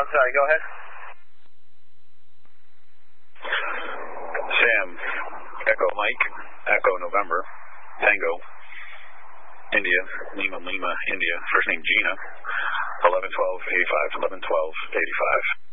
sorry, go ahead. Sam, Echo Mike, Echo November, Tango, India, Lima, India, first name Gina, 11-12-85, 11-12-85.